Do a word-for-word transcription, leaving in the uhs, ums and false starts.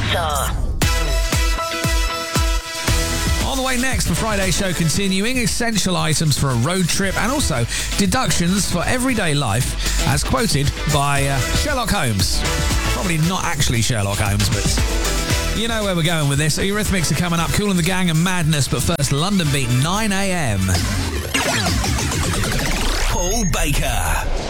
Pixar. On the way next for Friday's show continuing, essential items for a road trip and also deductions for everyday life as quoted by uh, Sherlock Holmes. Probably not actually Sherlock Holmes, but you know where we're going with this. Eurythmics are coming up, Kool and the Gang and Madness, but first London Beat, nine a.m. Paul Baker.